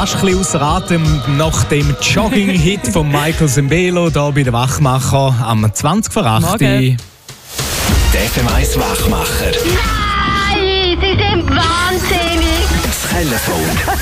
fast ein bisschen ausser Atem nach dem Jogging-Hit von Michael Sembello hier bei den Wachmacher am 20 vor 8. Morgen. Der FM1 Wachmacher. Nein, Sie sind wahnsinnig. Das Telefon.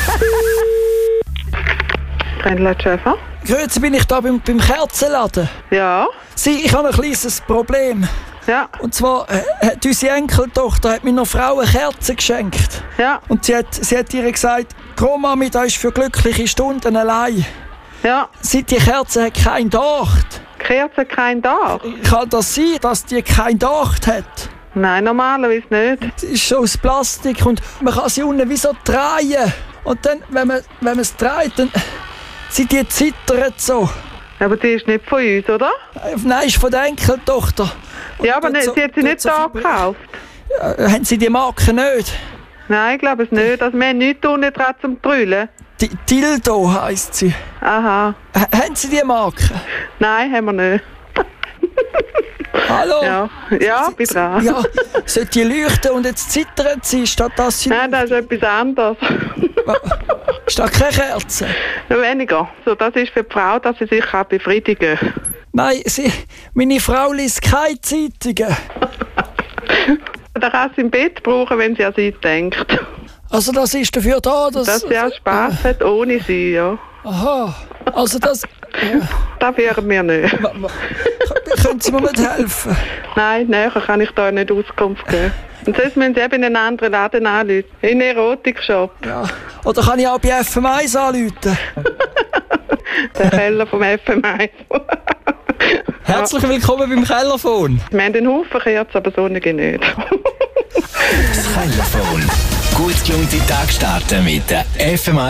Brendler Schäfer? Grüezi, bin ich da beim Kerzenladen? Ja. Ich habe ein kleines Problem. Ja. Und zwar hat unsere Enkeltochter meiner Frau eine Kerze geschenkt. Ja. Und sie hat ihr gesagt, Großmami, das ist für glückliche Stunden allein. Ja. Die Kerze hat kein Docht. Die Kerze kein Dach? Kann das sein, dass die kein Docht hat? Nein, normalerweise nicht. Sie ist so aus Plastik und man kann sie unten wie so drehen. Und dann, wenn man es dreht, dann die zittert so. Aber die ist nicht von uns, oder? Nein, ist von der Enkeltochter. Und Ja, aber nicht, sie hat sie nicht da gekauft. Haben Sie die Marke nicht? Nein, ich glaube es nicht. Also wir haben nichts unten dran zum Brüllen. Dildo heisst sie. Aha. Haben Sie die Marke? Nein, haben wir nicht. Hallo? Ja, bin dran. Ja, sollte die leuchten und jetzt zittert sie, statt dass sie... Nein, das ist etwas anderes. Ist das keine Kerze? Weniger. So, das ist für die Frau, dass sie sich befriedigen kann. Nein, meine Frau liest keine Zeitungen. Da kann sie im Bett brauchen, wenn sie an sie denkt. Also das ist dafür da, Dass sie auch Spass hat ohne sie, ja. Aha, also das... Das wären wir nicht. Können Sie mir nicht helfen? Nein, näher kann ich da nicht Auskunft geben. Und sonst müssen Sie eben in einen anderen Laden anrufen. In einen Erotikshop. Ja. Oder kann ich auch bei FM1 anrufen? Der Keller vom FM1. Herzlich willkommen beim Kellerphone. Wir haben einen Haufen Kerzen, aber sonnige nicht. Das Telefon. Gut gelaunte Tag starten mit der FM1